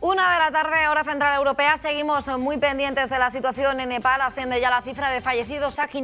1 de la tarde, hora central europea. Seguimos muy pendientes de la situación en Nepal. Asciende ya la cifra de fallecidos a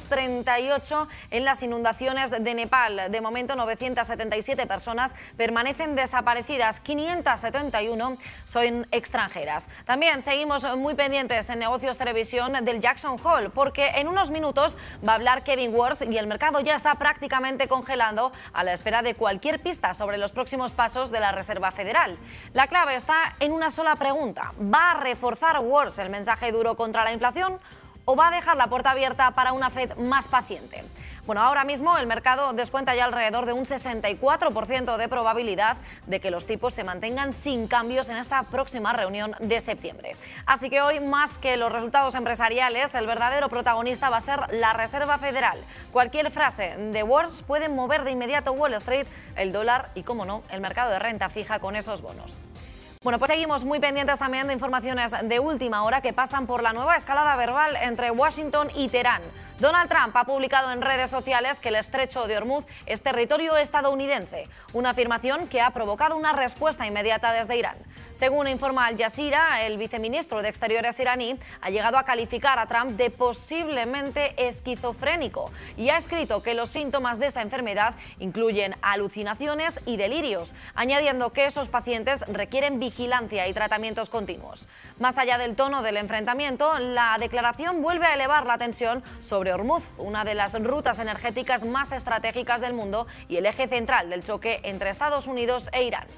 538 en las inundaciones de Nepal. De momento, 977 personas permanecen desaparecidas. 571 son extranjeras. También seguimos muy pendientes en Negocios Televisión del Jackson Hole, porque en unos minutos va a hablar Kevin Warsh y el mercado ya está prácticamente congelando a la espera de cualquier pista sobre los próximos pasos de la Reserva Federal. La clave está en una sola pregunta: ¿va a reforzar Warsh el mensaje duro contra la inflación o va a dejar la puerta abierta para una Fed más paciente? Bueno, ahora mismo el mercado descuenta ya alrededor de un 64% de probabilidad de que los tipos se mantengan sin cambios en esta próxima reunión de septiembre. Así que hoy, más que los resultados empresariales, el verdadero protagonista va a ser la Reserva Federal. Cualquier frase de Warsh puede mover de inmediato Wall Street, el dólar y, como no, el mercado de renta fija con esos bonos. Bueno, pues seguimos muy pendientes también de informaciones de última hora que pasan por la nueva escalada verbal entre Washington y Teherán. Donald Trump ha publicado en redes sociales que el estrecho de Hormuz es territorio estadounidense, una afirmación que ha provocado una respuesta inmediata desde Irán. Según informa Al Jazeera, el viceministro de Exteriores iraní ha llegado a calificar a Trump de posiblemente esquizofrénico y ha escrito que los síntomas de esa enfermedad incluyen alucinaciones y delirios, añadiendo que esos pacientes requieren vigilancia y tratamientos continuos. Más allá del tono del enfrentamiento, la declaración vuelve a elevar la tensión sobre Hormuz, una de las rutas energéticas más estratégicas del mundo y el eje central del choque entre Estados Unidos e Irán.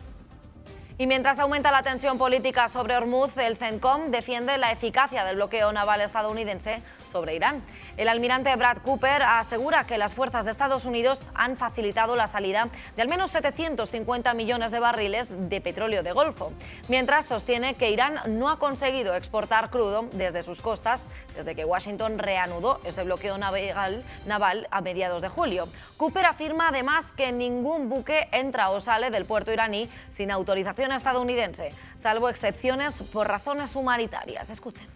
Y mientras aumenta la tensión política sobre Hormuz, el CENTCOM defiende la eficacia del bloqueo naval estadounidense sobre Irán. El almirante Brad Cooper asegura que las fuerzas de Estados Unidos han facilitado la salida de al menos 750 millones de barriles de petróleo de Golfo, mientras sostiene que Irán no ha conseguido exportar crudo desde sus costas desde que Washington reanudó ese bloqueo naval a mediados de julio. Cooper afirma además que ningún buque entra o sale del puerto iraní sin autorización estadounidense, salvo excepciones por razones humanitarias. Escuchen.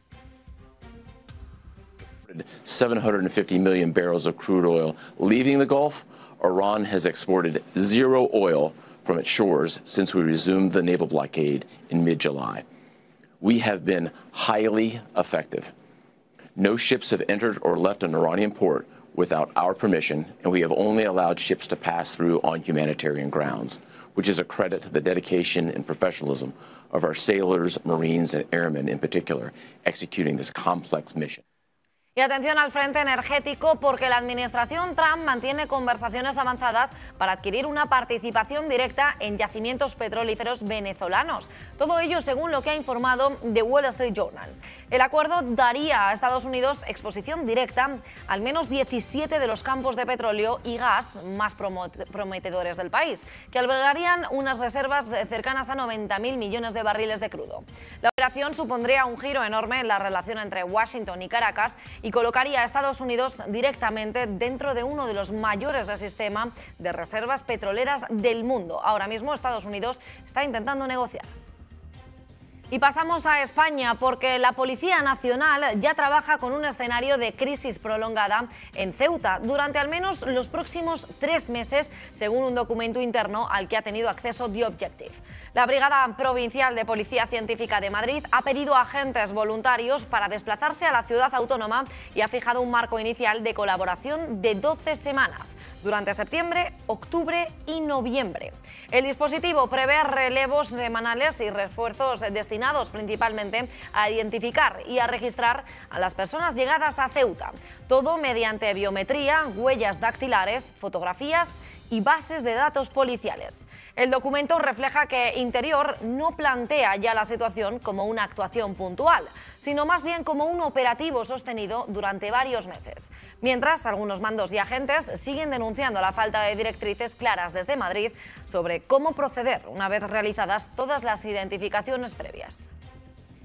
750 million barrels of crude oil leaving the Gulf. Iran has exported zero oil from its shores since we resumed the naval blockade in mid-July. We have been highly effective. No ships have entered or left an Iranian port without our permission, and we have only allowed ships to pass through on humanitarian grounds, which is a credit to the dedication and professionalism of our sailors, Marines, and airmen in particular, executing this complex mission. Y atención al frente energético, porque la administración Trump mantiene conversaciones avanzadas para adquirir una participación directa en yacimientos petrolíferos venezolanos. Todo ello según lo que ha informado The Wall Street Journal. El acuerdo daría a Estados Unidos exposición directa al menos 17 de los campos de petróleo y gas más prometedores del país, que albergarían unas reservas cercanas a 90.000 millones de barriles de crudo. La operación supondría un giro enorme en la relación entre Washington y Caracas y colocaría a Estados Unidos directamente dentro de uno de los mayores del sistema de reservas petroleras del mundo. Ahora mismo Estados Unidos está intentando negociar. Y pasamos a España, porque la Policía Nacional ya trabaja con un escenario de crisis prolongada en Ceuta durante al menos los próximos 3 meses, según un documento interno al que ha tenido acceso The Objective. La Brigada Provincial de Policía Científica de Madrid ha pedido a agentes voluntarios para desplazarse a la ciudad autónoma y ha fijado un marco inicial de colaboración de 12 semanas, durante septiembre, octubre y noviembre. El dispositivo prevé relevos semanales y refuerzos destinados principalmente a identificar y a registrar a las personas llegadas a Ceuta, todo mediante biometría, huellas dactilares, fotografías y bases de datos policiales. El documento refleja que Interior no plantea ya la situación como una actuación puntual, sino más bien como un operativo sostenido durante varios meses. Mientras, algunos mandos y agentes siguen denunciando la falta de directrices claras desde Madrid sobre cómo proceder una vez realizadas todas las identificaciones previas.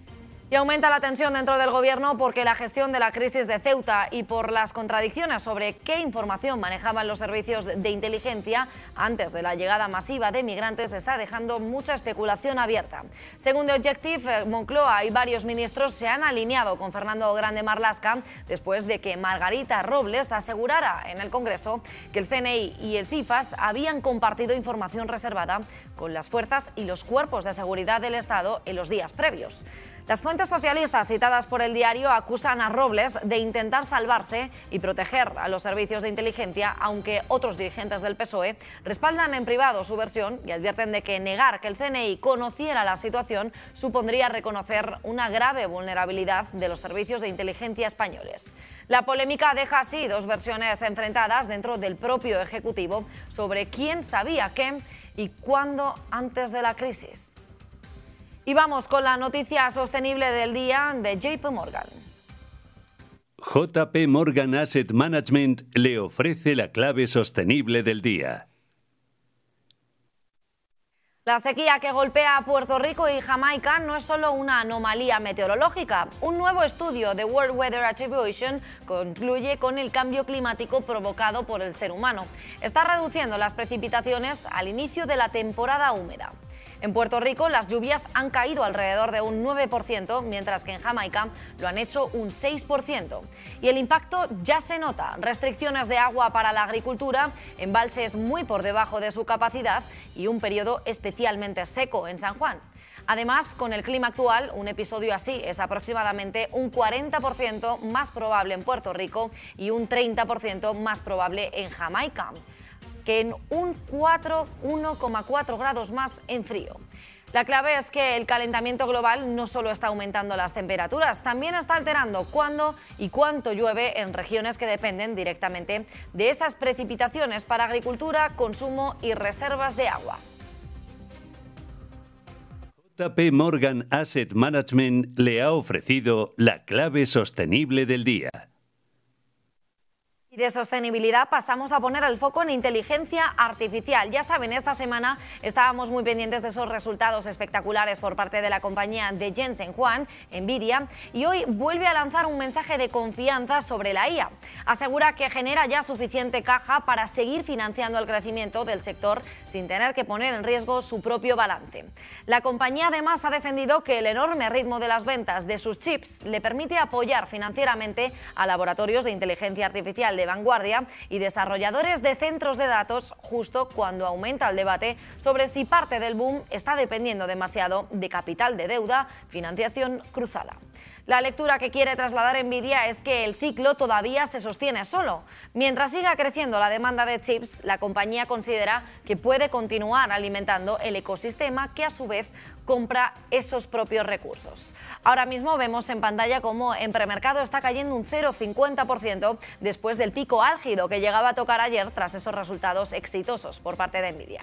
Y aumenta la tensión dentro del gobierno porque la gestión de la crisis de Ceuta y por las contradicciones sobre qué información manejaban los servicios de inteligencia antes de la llegada masiva de migrantes está dejando mucha especulación abierta. Según The Objective, Moncloa y varios ministros se han alineado con Fernando Grande Marlaska después de que Margarita Robles asegurara en el Congreso que el CNI y el CIFAS habían compartido información reservada con las fuerzas y los cuerpos de seguridad del Estado en los días previos. Las fuentes socialistas citadas por el diario acusan a Robles de intentar salvarse y proteger a los servicios de inteligencia, aunque otros dirigentes del PSOE respaldan en privado su versión y advierten de que negar que el CNI conociera la situación supondría reconocer una grave vulnerabilidad de los servicios de inteligencia españoles. La polémica deja así dos versiones enfrentadas dentro del propio Ejecutivo sobre quién sabía qué y cuándo antes de la crisis. Y vamos con la noticia sostenible del día de JP Morgan. JP Morgan Asset Management le ofrece la clave sostenible del día. La sequía que golpea a Puerto Rico y Jamaica no es solo una anomalía meteorológica. Un nuevo estudio de World Weather Attribution concluye con el cambio climático provocado por el ser humano. Está reduciendo las precipitaciones al inicio de la temporada húmeda. En Puerto Rico las lluvias han caído alrededor de un 9%, mientras que en Jamaica lo han hecho un 6%. Y el impacto ya se nota: restricciones de agua para la agricultura, embalses muy por debajo de su capacidad y un periodo especialmente seco en San Juan. Además, con el clima actual, un episodio así es aproximadamente un 40% más probable en Puerto Rico y un 30% más probable en Jamaica, que en un 1,4 grados más en frío. La clave es que el calentamiento global no solo está aumentando las temperaturas, también está alterando cuándo y cuánto llueve en regiones que dependen directamente de esas precipitaciones para agricultura, consumo y reservas de agua. JP Morgan Asset Management le ha ofrecido la clave sostenible del día. De sostenibilidad pasamos a poner el foco en inteligencia artificial. Ya saben, esta semana estábamos muy pendientes de esos resultados espectaculares por parte de la compañía de Jensen Huang, Nvidia, y hoy vuelve a lanzar un mensaje de confianza sobre la IA. Asegura que genera ya suficiente caja para seguir financiando el crecimiento del sector sin tener que poner en riesgo su propio balance. La compañía además ha defendido que el enorme ritmo de las ventas de sus chips le permite apoyar financieramente a laboratorios de inteligencia artificial de vanguardia y desarrolladores de centros de datos, justo cuando aumenta el debate sobre si parte del boom está dependiendo demasiado de capital de deuda, financiación cruzada. La lectura que quiere trasladar Nvidia es que el ciclo todavía se sostiene solo. Mientras siga creciendo la demanda de chips, la compañía considera que puede continuar alimentando el ecosistema que a su vez compra esos propios recursos. Ahora mismo vemos en pantalla cómo en premercado está cayendo un 0,50% después del pico álgido que llegaba a tocar ayer tras esos resultados exitosos por parte de Nvidia.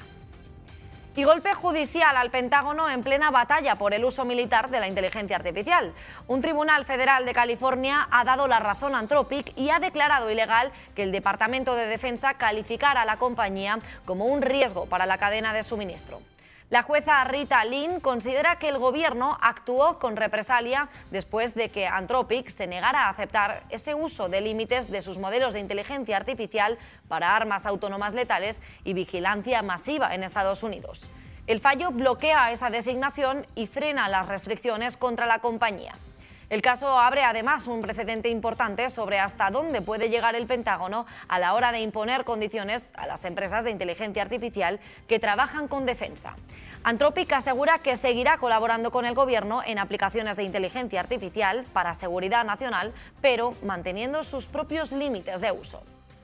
Y golpe judicial al Pentágono en plena batalla por el uso militar de la inteligencia artificial. Un tribunal federal de California ha dado la razón a Anthropic y ha declarado ilegal que el Departamento de Defensa calificara a la compañía como un riesgo para la cadena de suministro. La jueza Rita Lynn considera que el gobierno actuó con represalia después de que Anthropic se negara a aceptar ese uso de límites de sus modelos de inteligencia artificial para armas autónomas letales y vigilancia masiva en Estados Unidos. El fallo bloquea esa designación y frena las restricciones contra la compañía. El caso abre además un precedente importante sobre hasta dónde puede llegar el Pentágono a la hora de imponer condiciones a las empresas de inteligencia artificial que trabajan con defensa. Anthropic asegura que seguirá colaborando con el gobierno en aplicaciones de inteligencia artificial para seguridad nacional, pero manteniendo sus propios límites de uso.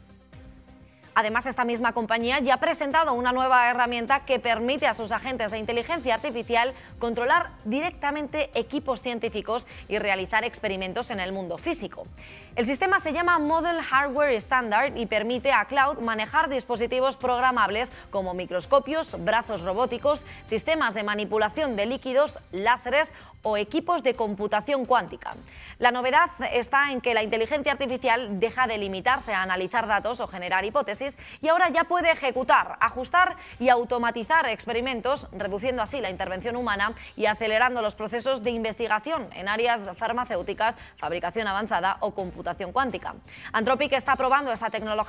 Además, esta misma compañía ya ha presentado una nueva herramienta que permite a sus agentes de inteligencia artificial controlar directamente equipos científicos y realizar experimentos en el mundo físico. El sistema se llama Model Hardware Standard y permite a Cloud manejar dispositivos programables como microscopios, brazos robóticos, sistemas de manipulación de líquidos, láseres o equipos de computación cuántica. La novedad está en que la inteligencia artificial deja de limitarse a analizar datos o generar hipótesis y ahora ya puede ejecutar, ajustar y automatizar experimentos, reduciendo así la intervención humana y acelerando los procesos de investigación en áreas farmacéuticas, fabricación avanzada o computación cuántica. Anthropic está probando esta tecnología